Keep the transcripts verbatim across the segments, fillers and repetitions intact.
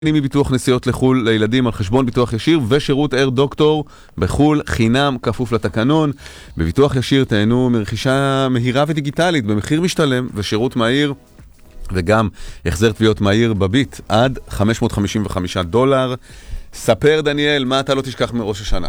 מביטוח נסיעות לחול לילדים על חשבון ביטוח ישיר ושירות אייר דוקטור בחול חינם כפוף לתקנון. בביטוח ישיר תהנו מרכישה מהירה ודיגיטלית במחיר משתלם ושירות מהיר וגם החזר תביעות מהיר בביט עד חמש מאות חמישים וחמישה דולר. ספר דניאל, מה אתה לא תשכח מראש השנה?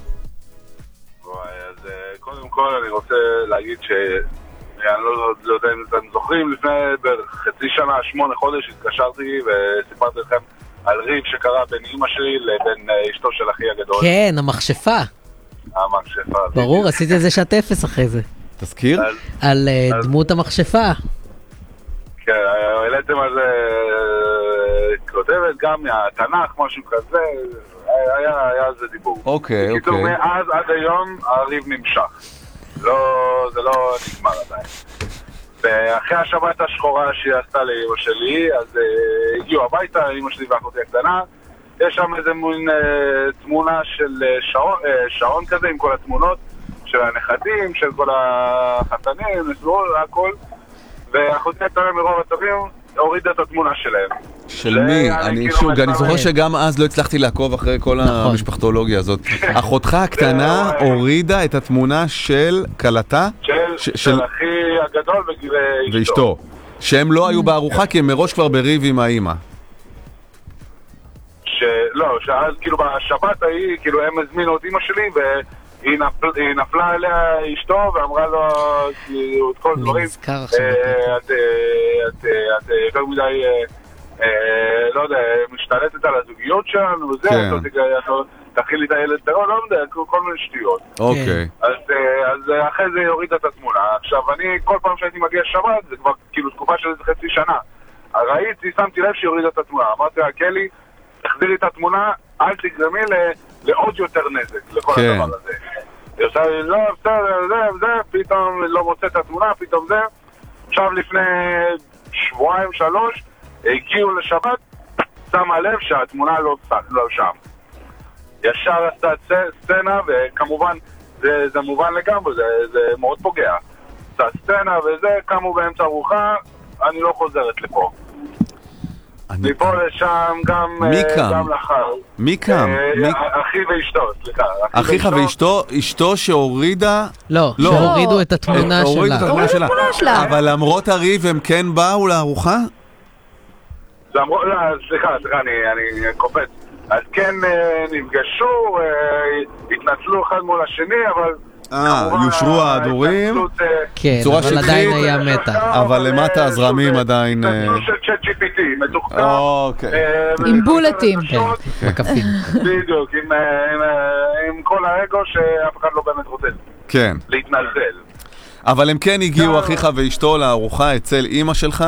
אז קודם כל אני רוצה להגיד ש... אני לא, לא יודע אם אתם זוכרים, לפני חצי שנה, שמונה חודש, התקשרתי וסיפרתי לכם על ריב שקרה בין אמא שלי לבין אשתו של אחי הגדול. כן, המכשפה. המכשפה. ברור, עשיתי איזה שעת אפס אחרי זה. תזכיר? אז, על אז, דמות המכשפה. כן, העליתם על זה כותבת גם מהתנ"ך, משהו כזה, היה, היה על זה דיבור. אוקיי, בקיצור, אוקיי. מאז עד היום הריב נמשך. לא, זה לא נגמר עדיין. ואחרי השבת השחורה שהיא עשתה לאמא שלי, אז uh, הגיעו הביתה, אמא שלי ואחותי הקטנה, יש שם איזה מין uh, תמונה של uh, שעון, uh, שעון כזה עם כל התמונות של הנכדים, של כל החתנים, הכל, ואחותי הקטנה מרוב הטובים הורידה את התמונה שלהם. של מי? אני שוב, אני זוכר שגם אז לא הצלחתי לעקוב אחרי כל המשפחתולוגיה הזאת. אחותך הקטנה הורידה את התמונה של קלטה? של אחי הגדול ואשתו. שהם לא היו בארוחה כי הם מראש כבר בריב עם האמא. לא, שאז כאילו בשבת ההיא, כאילו הם הזמינו את אמא שלי והיא נפלה עליה אשתו ואמרה לו את כל דברים. נזכר עכשיו. את יותר מדי... לא יודע, משתלטת על הזוגיות שלנו וזה, תכיל לי את הילד, לא יודע, כל מיני שטויות. אוקיי. אז אחרי זה יוריד את התמונה. עכשיו, אני כל פעם שהייתי מגיע שבת, זה כבר כאילו תקופה של איזה חצי שנה. ראיתי, שמתי לב שהיא הורידה את התמונה. אמרתי לה, קלי, תחזירי את התמונה, אל תגרמי לעוד יותר נזק לכל הדבר הזה. היא עושה לי, לא, בסדר, זה, זה, פתאום לא מוצא את התמונה, פתאום זה. עכשיו לפני שבועיים, שלוש, הגיעו לשבת, שמה לב שהתמונה לא, לא שם. ישר עשתה סצנה, וכמובן זה, זה מובן לגמרי, זה, זה מאוד פוגע. עשתה סצנה וזה, קמו באמצע ארוחה, אני לא חוזרת לפה. אני... מפה לשם גם, מי קם? גם לאחר. מי קם? אה, מי... אחי ואשתו, סליחה. אחיך ואשתו, אשתו שהורידה... לא, לא. שהורידו את התמונה שלה. הורידו את התמונה שלה. שלה. אבל למרות הריב הם כן באו לארוחה? למרות, לא, סליחה, סליחה, אני, אני קופץ. אז כן נפגשו, התנצלו אחד מול השני, אבל... אה, יושרו ההדורים? כן, אבל עדיין היה מתה. אבל למטה הזרמים עדיין... התנצלו של צ'אט ג'י פי טי, מתוחכם. עם בולטים. מקפים. בדיוק, עם כל האגו שאף אחד לא באמת רוצה להתנצל. אבל הם כן הגיעו, אחיך ואשתו, לארוחה אצל אמא שלך?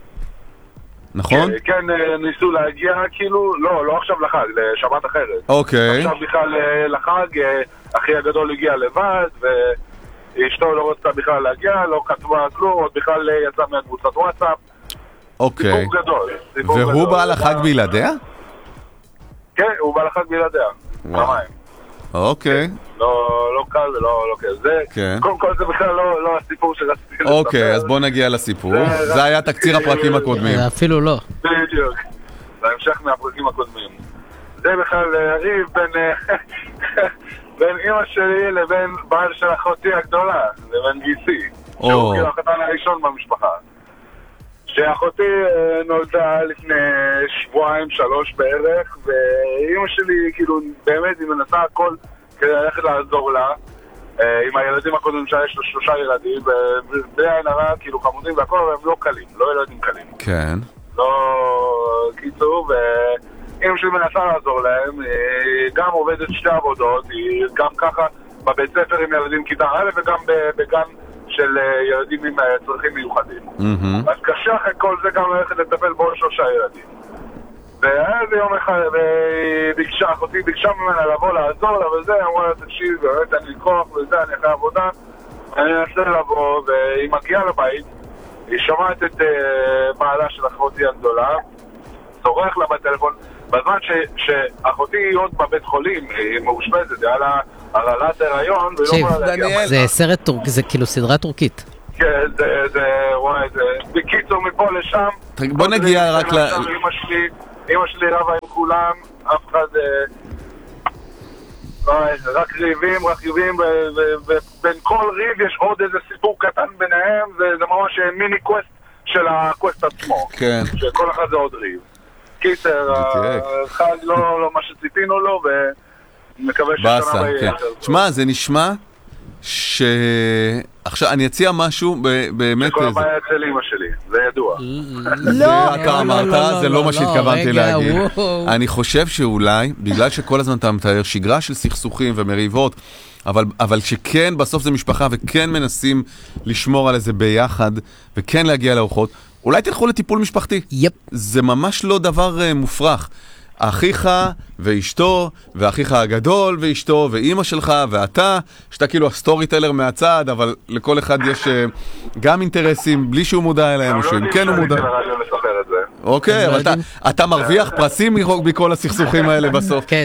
נכון? כן, ניסו להגיע כאילו, לא, לא עכשיו לחג, לשבת אחרת. אוקיי. עכשיו בכלל לחג, אחי הגדול הגיע לבד, ואשתו לא רצתה בכלל להגיע, לא כתבה כלום, עוד בכלל יצא מהקבוצת וואטסאפ. אוקיי. סיפור גדול. והוא בא לחג בלעדיה? כן, הוא בא לחג בלעדיה. פעמיים. אוקיי. לא, לא קל ולא לא קל. זה, קודם כל זה בכלל לא, לא הסיפור שרציתי לספר. אוקיי, אז בוא נגיע לסיפור. זה היה תקציר הפרקים הקודמים. אפילו לא. בדיוק. זה המשך מהפרקים הקודמים. זה בכלל ריב בין, בין אמא שלי לבין בעל של אחותי הגדולה, לבין גיסי. שהוא כאילו החתן הראשון במשפחה. שאחותי נולדה לפני שבועיים, שלוש בערך, ואמא שלי כאילו באמת היא מנסה הכל כדי ללכת לעזור לה. עם הילדים הקודמים שלה יש לו שלושה ילדים, ובלי עין הרע כאילו חמודים והכל, אבל הם לא קלים, לא ילדים קלים. כן. לא קיצור, ואמא שלי מנסה לעזור להם, היא גם עובדת שתי עבודות, היא גם ככה בבית ספר עם ילדים כיתה א' וגם בגן של ילדים עם צרכים מיוחדים. אז קשה אחרי כל זה גם ללכת לטפל בעוד שלושה ילדים. והיה איזה יום אחד, והיא ביקשה, אחותי ביקשה ממנה לבוא לעזור לה וזה, אמרה לה תקשיב, באמת אני כוח וזה, אני אחרי עבודה, אני אנסה לבוא, והיא מגיעה לבית, היא שומעת את בעלה של אחותי הגדולה, צורך לה בטלפון, בזמן שאחותי היא עוד בבית חולים, היא מאושפזת, היה לה הרעלת הריון, זה סרט טורק, זה כאילו סדרה טורקית. כן, זה, זה, וואי, זה, בקיצור מפה לשם. בוא נגיע רק ל... אמא שלי אמא שלי רבה עם כולם, אף אחד... רק ריבים, רק ריבים, ובין כל ריב יש עוד איזה סיפור קטן ביניהם, זה ממש מיני קווסט של הקווסט עצמו. כן. שכל אחד זה עוד ריב. קיצר, החג לא מה שציפינו לו, ומקווה ששנה ביחד. תשמע, זה נשמע ש... עכשיו, אני אציע משהו באמת... שכל הבעיה אצל אמא שלי, זה ידוע. לא, אתה אמרת, זה לא מה שהתכוונתי להגיד. אני חושב שאולי, בגלל שכל הזמן אתה מתאר שגרה של סכסוכים ומריבות, אבל שכן בסוף זה משפחה וכן מנסים לשמור על זה ביחד וכן להגיע לארוחות, אולי תלכו לטיפול משפחתי. זה ממש לא דבר מופרך. אחיך ואשתו, ואחיך הגדול ואשתו, ואימא שלך ואתה, שאתה כאילו הסטורי טלר מהצד, אבל לכל אחד יש גם אינטרסים, בלי שהוא מודע אליהם, או שאם כן הוא מודע. אוקיי, אבל אתה מרוויח פרסים מכל הסכסוכים האלה בסוף. כן.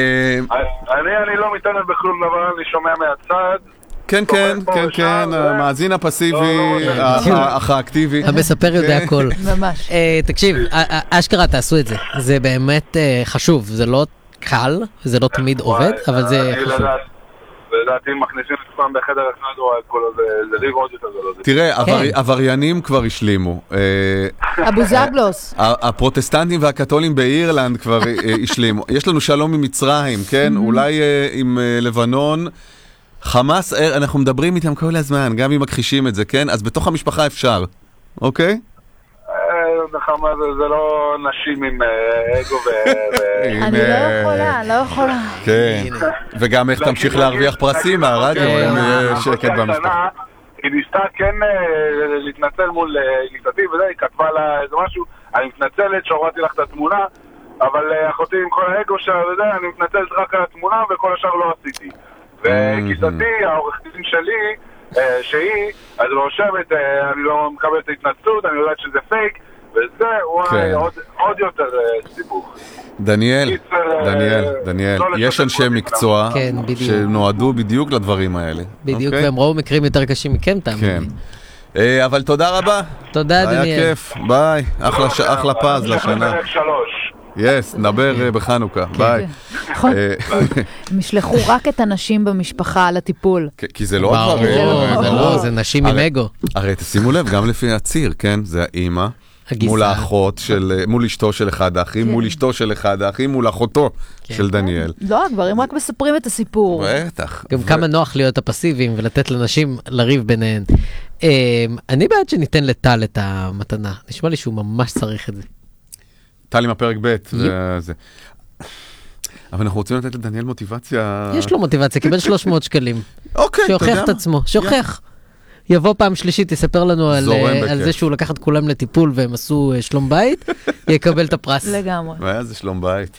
אני לא מתעניין בכלום דבר, אני שומע מהצד. כן, כן, כן, כן, המאזין הפסיבי, האח האקטיבי. המספר יודע הכל. ממש. תקשיב, אשכרה תעשו את זה. זה באמת חשוב. זה לא קל, זה לא תמיד עובד, אבל זה חשוב. ולדעתי אם מכניסים את פעם בחדר אחד או כל זה ריב עוד יותר גדול. תראה, עבריינים כבר השלימו. אבו זגלוס. הפרוטסטנטים והקתולים באירלנד כבר השלימו. יש לנו שלום עם מצרים, כן? אולי עם לבנון. חמאס, אנחנו מדברים איתם כל הזמן, גם אם מכחישים את זה, כן? אז בתוך המשפחה אפשר, אוקיי? חמאס זה לא נשים עם אגו ו... אני לא יכולה, לא יכולה. כן, וגם איך תמשיך להרוויח פרסים מהרדיו, אם יהיה שקט במשפחה. היא ניסתה כן להתנצל מול ניסתי וזה, היא כתבה לה איזה משהו, אני מתנצלת שהורדתי לך את התמונה, אבל אחותי עם כל האגו שלה וזה, אני מתנצלת רק על התמונה וכל השאר לא עשיתי. וגיסתי, העורך דין שלי, שהיא, אז לא חושבת, אני לא מקבל את ההתנצלות, אני יודעת שזה פייק, וזה, וואי, עוד יותר סיבוך. דניאל, דניאל, דניאל, יש אנשי מקצוע שנועדו בדיוק לדברים האלה. בדיוק, והם ראו מקרים יותר קשים מכם, תאמין לי. אבל תודה רבה. תודה, דניאל. היה כיף, ביי. אחלה פז לשנה. יס, נדבר בחנוכה, ביי. נכון, הם ישלחו רק את הנשים במשפחה לטיפול. כי זה לא הדבר, זה נשים עם אגו. הרי תשימו לב, גם לפי הציר, כן? זה האמא, מול האחות, מול אשתו של אחד האחים, מול אשתו של אחד האחים, מול אחותו של דניאל. לא, הגברים רק מספרים את הסיפור. בטח. גם כמה נוח להיות הפסיביים ולתת לנשים לריב ביניהן. אני בעד שניתן לטל את המתנה. נשמע לי שהוא ממש צריך את זה. טל עם הפרק ב' וזה. אבל אנחנו רוצים לתת לדניאל מוטיבציה... יש לו מוטיבציה, קיבל שלוש מאות שקלים. אוקיי, אתה יודע. שיוכח את עצמו, שיוכח. יבוא פעם שלישית, יספר לנו על זה שהוא לקח את כולם לטיפול והם עשו שלום בית, יקבל את הפרס. לגמרי. והיה זה שלום בית.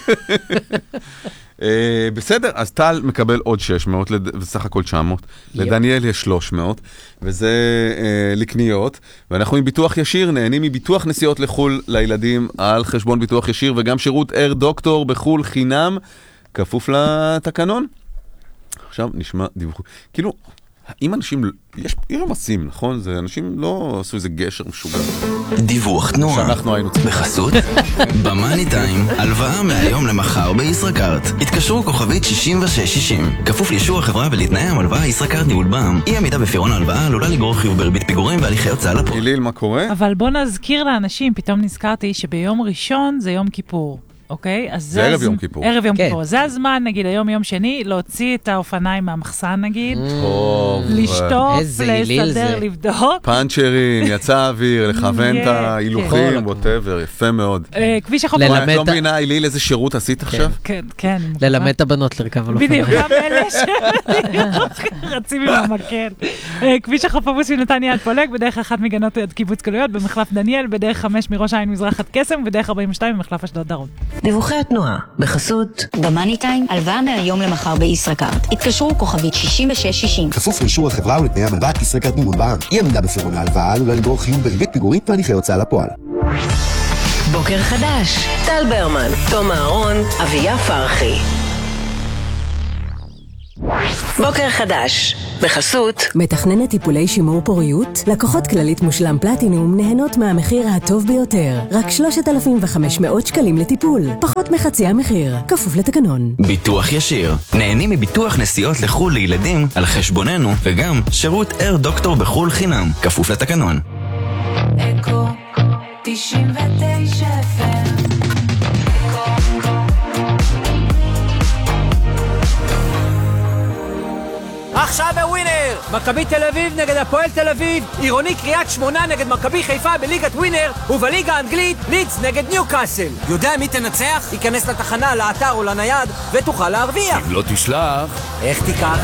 בסדר, אז טל מקבל עוד שש מאות, וסך הכל תשע מאות. לדניאל יש שלוש מאות, וזה לקניות. ואנחנו עם ביטוח ישיר, נהנים מביטוח נסיעות לחול לילדים על חשבון ביטוח ישיר, וגם שירות אר דוקטור בחול חינם, כפוף לתקנון. עכשיו נשמע דיווח. כאילו, אם אנשים, יש רמסים, נכון? זה אנשים לא עשו איזה גשר משוגע. דיווח תנועה. שאנחנו היינו צריכים. בחסות? במאני טיים, הלוואה מהיום למחר בישראכרט. התקשרו כוכבית שישים ושש שישים. כפוף לאישור החברה ולתנאי המלוואה ישראכרט ניהול בע"מ. אי עמידה בפירעון ההלוואה עלולה לגרור חיוב בריבית פיגורים והליכי הוצאה לפועל. איליל, מה קורה? אבל בוא נזכיר לאנשים, פתאום נזכרתי שביום ראשון זה יום כיפור. אוקיי? אז זה ערב יום כיפור. ערב יום כיפור. זה הזמן, נגיד, היום יום שני, להוציא את האופניים מהמחסן, נגיד. טוב. לשטוף, לסדר, לבדוק. פאנצ'רים, יצא אוויר, לכוון את ההילוכים, whatever, יפה מאוד. כביש החוף. את לא מבינה, איליל, איזה שירות עשית עכשיו? כן, כן. ללמד את הבנות לרכב על אופניים. בדיוק, גם אלה שרצים עם המקל. כביש החוף עמוס מנתניה עד פולג, בדרך אחת מגנות עד קיבוץ גלויות, במחלף דניאל, בדרך חמש מראש העין מזרח עד קסם, ובדרך ארבעים ושתיים במחלף אשדוד דרום. דיווחי התנועה, בחסות במאני טיים, הלוואה מהיום למחר בישראכרט. התקשרו כוכבית שישים ושש שישים. כפוף לאישור החברה ולתנאי המלוואת ישראכרט ניהול בע"מ. אי עמידה בפירעון ההלוואה עלולה לגרור חיוב בריבית פיגורים והליכי הוצאה לפועל. בוקר חדש, טל ברמן, תום אהרון, אביה פרחי. בוקר חדש, בחסות מתכננת טיפולי שימור פוריות, לקוחות כללית מושלם פלטינום נהנות מהמחיר הטוב ביותר, רק שלושת אלפים וחמש מאות שקלים לטיפול, פחות מחצי המחיר, כפוף לתקנון. ביטוח ישיר, נהנים מביטוח נסיעות לחול לילדים על חשבוננו, וגם שירות אר דוקטור בחול חינם, כפוף לתקנון. אקו תשעים ותשע אף אם עכשיו בווינר, מכבי תל אביב נגד הפועל תל אביב, עירוני קריית שמונה נגד מכבי חיפה בליגת ווינר, ובליגה האנגלית לידס נגד ניוקאסל. יודע מי תנצח? ייכנס לתחנה, לאתר או לנייד ותוכל להרוויח. אם לא תשלח, איך תיקח?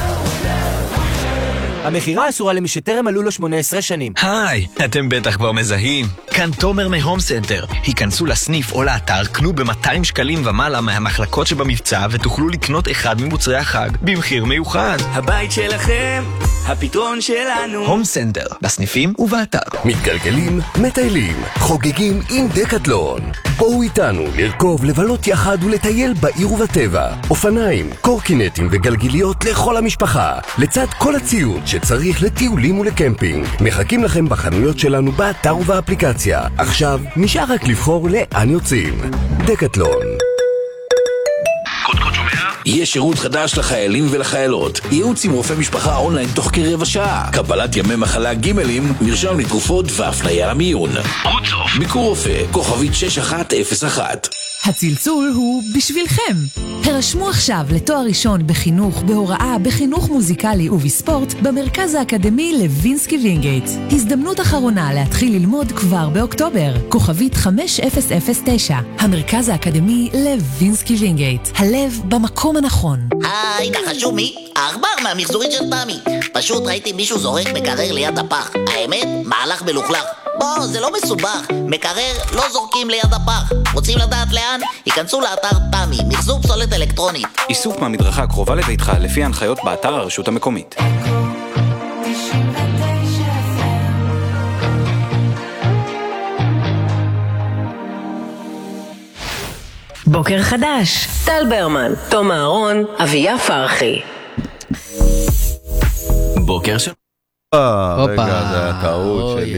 המחירה אסורה למי שטרם מלאו לו שמונה עשרה שנים. היי, אתם בטח כבר מזהים. כאן תומר מהום סנטר. היכנסו לסניף או לאתר, קנו ב-מאתיים שקלים ומעלה מהמחלקות שבמבצע ותוכלו לקנות אחד ממוצרי החג במחיר מיוחד. הבית שלכם, הפתרון שלנו. הום סנטר, בסניפים ובאתר. מתגלגלים, מטיילים, חוגגים עם דקטלון. בואו איתנו לרכוב, לבלות יחד ולטייל בעיר ובטבע. אופניים, קורקינטים וגלגיליות לכל המשפחה. לצד כל הציוד שצריך לטיולים ולקמפינג. מחכים לכם בחנויות שלנו באתר ובאפליקציה. עכשיו נשאר רק לבחור לאן יוצאים. דקטלון. קודקוד שומע? יש שירות חדש לחיילים ולחיילות. ייעוץ עם רופא משפחה אונליין תוך כרבע שעה. קבלת ימי מחלה גימלים, מרשם לתרופות והפניה למיון. קוצוף. ביקור רופא, כוכבית שש אחת אפס אחת. הצלצול הוא בשבילכם. הרשמו עכשיו לתואר ראשון בחינוך, בהוראה, בחינוך מוזיקלי ובספורט במרכז האקדמי לוינסקי וינגייט. הזדמנות אחרונה להתחיל ללמוד כבר באוקטובר. כוכבית חמש אפס אפס תשע. המרכז האקדמי לוינסקי וינגייט. הלב במקום הנכון. היי, נחשו מי? העכבר מהמחזורית של תמי. פשוט ראיתי מישהו זורק מקרר ליד הפח. האמת, מהלך מלוכלך. בוא, זה לא מסובך. מקרר לא זורקים ליד הפח. רוצים לדעת לאן? היכנסו לאתר תמי, מחזור פסולת אלקטרונית. איסוף מהמדרכה הקרובה לביתך לפי ההנחיות באתר הרשות המקומית. בוקר חדש, טל ברמן, תום אהרון, אביה פרחי. בוקר של... רגע, זה הטעות שלי.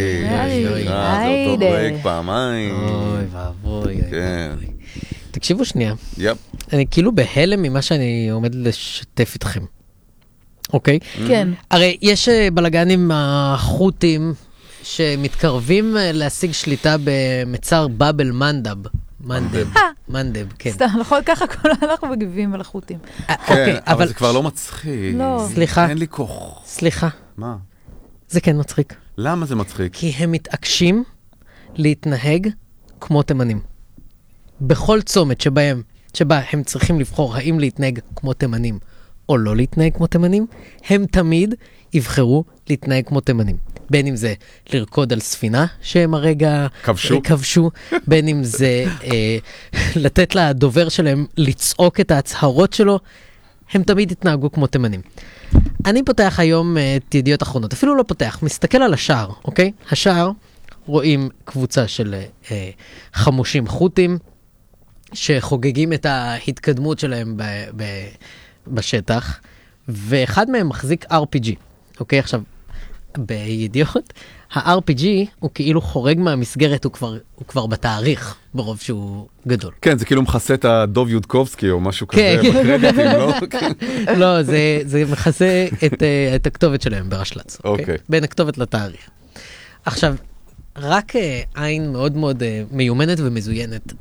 זה אותו ברייק פעמיים. אוי ואבוי. כן. תקשיבו שנייה. יפ. אני כאילו בהלם ממה שאני עומד לשתף איתכם. אוקיי? כן. הרי יש בלגנים החות'ים שמתקרבים להשיג שליטה במצר באבל מנדב. מנדב. מנדב, כן. סתם, נכון, ככה כל אנחנו מגיבים על החות'ים. כן, אבל זה כבר לא מצחיק. לא. סליחה. אין לי כוח. סליחה. מה? זה כן מצחיק. למה זה מצחיק? כי הם מתעקשים להתנהג כמו תימנים. בכל צומת שבהם, שבה הם צריכים לבחור האם להתנהג כמו תימנים או לא להתנהג כמו תימנים, הם תמיד יבחרו להתנהג כמו תימנים. בין אם זה לרקוד על ספינה שהם הרגע כבשו, כבשו בין אם זה אה, לתת לדובר שלהם לצעוק את ההצהרות שלו, הם תמיד התנהגו כמו תימנים. אני פותח היום את ידיעות אחרונות, אפילו לא פותח, מסתכל על השער, אוקיי? השער, רואים קבוצה של אה, חמושים חות'ים, שחוגגים את ההתקדמות שלהם ב, ב, בשטח, ואחד מהם מחזיק אר פי ג'י, אוקיי? עכשיו, בידיעות, ה-אר פי ג'י הוא כאילו חורג מהמסגרת, הוא כבר, הוא כבר בתאריך, ברוב שהוא גדול. כן, זה כאילו מכסה את הדוב יודקובסקי או משהו כן, כזה, בקרדיטים, לא? לא, זה, זה מכסה את, את הכתובת שלהם ברשל"צ, אוקיי? אוקיי. בין הכתובת לתאריך. עכשיו, רק עין מאוד מאוד מיומנת ומזוינת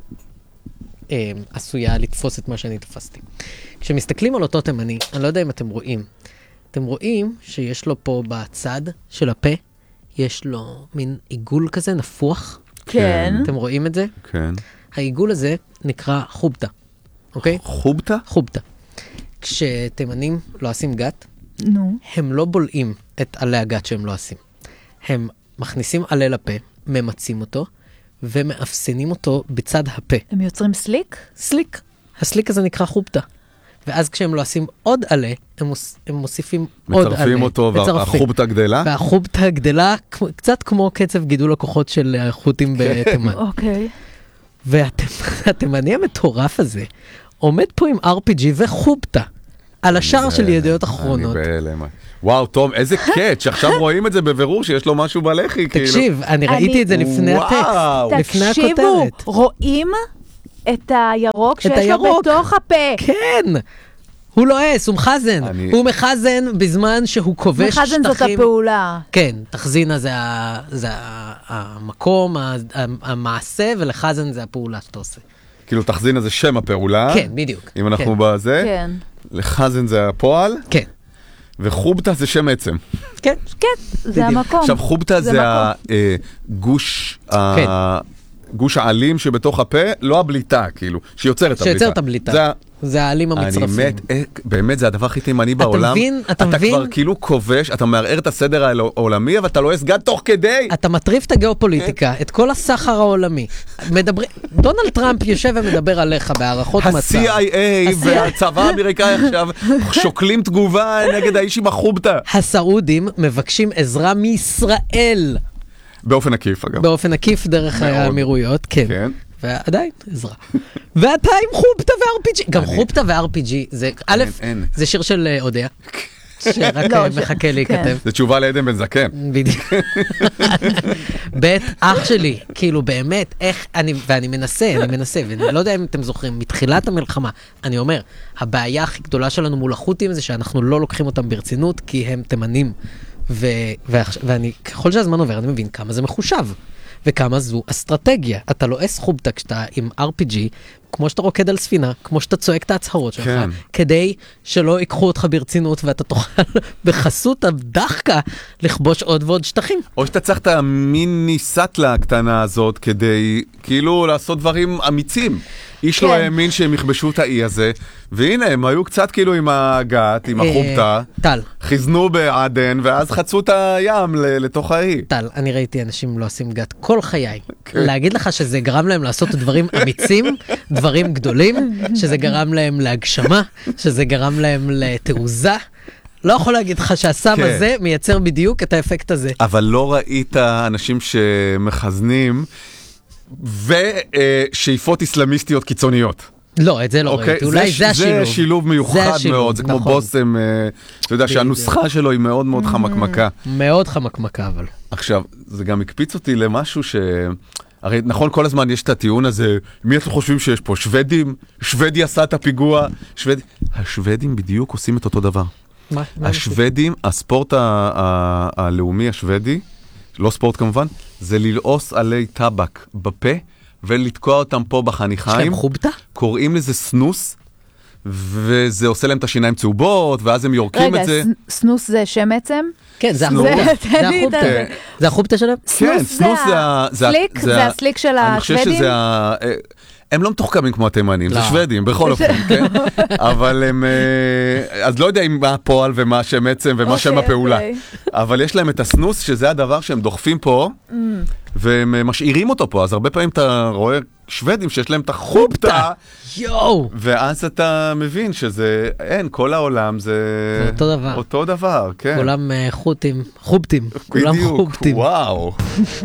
עשויה לתפוס את מה שאני תפסתי. כשמסתכלים על אותו תימני, אני לא יודע אם אתם רואים, אתם רואים שיש לו פה בצד של הפה, יש לו מין עיגול כזה נפוח. כן. אתם רואים את זה? כן. העיגול הזה נקרא חובטה, אוקיי? חובטה? חובטה. כשתימנים לא עושים גת, נו. הם לא בולעים את עלי הגת שהם לא עושים. הם מכניסים עלי לפה, ממצים אותו, ומאפסנים אותו בצד הפה. הם יוצרים סליק? סליק. הסליק הזה נקרא חובטה. ואז כשהם לא עושים עוד עלה, הם, מוס, הם מוסיפים עוד עלה. מצרפים אותו, והחובטה גדלה? והחובטה גדלה, קצת כמו קצב גידול הכוחות של החות'ים בתימן. אוקיי. והתימני המטורף הזה, עומד פה עם אר פי ג'י וחובטה. על השער של ידיעות אחרונות. אני בהלם. וואו, תום, איזה קאץ', עכשיו רואים את זה בבירור שיש לו משהו בלחי. תקשיב, אני ראיתי את זה לפני הטקסט, לפני הכותרת. תקשיבו, רואים את הירוק שיש לו בתוך הפה. כן. הוא לועס, הוא מחזן. הוא מחזן בזמן שהוא כובש שטחים. מחזן זאת הפעולה. כן, תחזינה זה המקום, המעשה, ולחזן זה הפעולה שאתה עושה. כאילו תחזינה זה שם הפעולה. כן, בדיוק. אם אנחנו בזה. כן. לחזן זה הפועל. כן. וחובטה זה שם עצם. כן. כן, זה המקום. עכשיו חובטה זה הגוש, גוש העלים שבתוך הפה, לא הבליטה, כאילו, שיוצרת הבליטה. שיוצרת הבליטה. זה העלים המצרפים. אני מת, באמת, זה הדבר הכי תימני בעולם. אתה מבין? אתה אתה מבין? כבר כאילו כובש, אתה מערער את הסדר העולמי, אבל אתה לא הסגד תוך כדי. אתה מטריף את הגיאופוליטיקה, את כל הסחר העולמי. מדברים, דונלד טראמפ יושב ומדבר עליך בהערכות מצב. ה-סי איי איי והצבא האמריקאי עכשיו שוקלים תגובה נגד האיש עם החובטה. הסעודים מבקשים עזרה מישראל. באופן עקיף, אגב. באופן עקיף דרך האמירויות, כן. כן. ועדיין, עזרה. ואתה עם חובטה ו-אר פי ג'י. גם חובטה ו-אר פי ג'י, זה, א', זה שיר של אודיה, שרק מחכה להיכתב. זה תשובה לעדן בן זקן. בדיוק. בית אח שלי, כאילו באמת, איך, אני, ואני מנסה, אני מנסה, ואני לא יודע אם אתם זוכרים, מתחילת המלחמה, אני אומר, הבעיה הכי גדולה שלנו מול החות'ים זה שאנחנו לא לוקחים אותם ברצינות, כי הם תימנים. ו- ואני, ככל שהזמן עובר, אני מבין כמה זה מחושב. וכמה זו אסטרטגיה. אתה לועס חובטה כשאתה עם אר פי ג'י, כמו שאתה רוקד על ספינה, כמו שאתה צועק את ההצהרות שלך, כן. כדי שלא ייקחו אותך ברצינות, ואתה תוכל בחסות הדחקה לכבוש עוד ועוד שטחים. או שאתה צריך את המיני סטלה הקטנה הזאת, כדי כאילו לעשות דברים אמיצים. איש כן. לא האמין שהם יכבשו את האי הזה, והנה, הם היו קצת כאילו עם הגת, עם החובטה, טל. חיזנו בעדן, ואז חצו את הים לתוך האי. טל, אני ראיתי אנשים לא עושים גת כל חיי. להגיד לך שזה גרם להם לעשות דברים אמיצים, דברים גדולים, שזה גרם להם להגשמה, שזה גרם להם לתעוזה. לא יכול להגיד לך שהסם כן. הזה מייצר בדיוק את האפקט הזה. אבל לא ראית אנשים שמחזנים, ושאיפות אסלאמיסטיות קיצוניות. לא, את זה לא ראיתי, אולי זה השילוב. זה שילוב מיוחד מאוד, זה כמו בוסם, אתה יודע שהנוסחה שלו היא מאוד מאוד חמקמקה. מאוד חמקמקה, אבל. עכשיו, זה גם הקפיץ אותי למשהו ש... הרי נכון, כל הזמן יש את הטיעון הזה, מי אתם חושבים שיש פה? שוודים? שוודי עשה את הפיגוע? שוודי... השוודים בדיוק עושים את אותו דבר. מה? השוודים, הספורט הלאומי השוודי, לא ספורט כמובן, זה ללעוס עלי טבק בפה, ולתקוע אותם פה בחניכיים. יש להם חובטה? קוראים לזה סנוס, וזה עושה להם את השיניים צהובות, ואז הם יורקים את זה. רגע, סנוס זה שם עצם? כן, זה החובטה. זה החובטה שלהם? כן, סנוס זה... סליק? זה הסליק של השוודים? אני חושב שזה ה... הם לא מתוחכמים כמו התימנים, זה שוודים, בכל אופן, כן? אבל הם... אז לא יודע מה הפועל ומה השם עצם ומה שם הפעולה. אבל יש להם את הסנוס, שזה הדבר שהם דוחפים פה, והם משאירים אותו פה. אז הרבה פעמים אתה רואה שוודים שיש להם את החובטה, יואו! ואז אתה מבין שזה... אין, כל העולם זה... זה אותו דבר. אותו דבר, כן. כולם חוטים, חובטים. כולם בדיוק, חובטים. וואו.